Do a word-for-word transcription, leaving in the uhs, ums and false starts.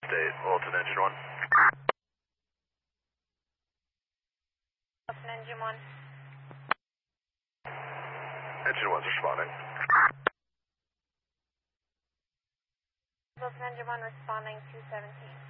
update, Wilton Engine one. Wilton Engine one. Engine one's responding. Wilton Engine one responding two seventeen.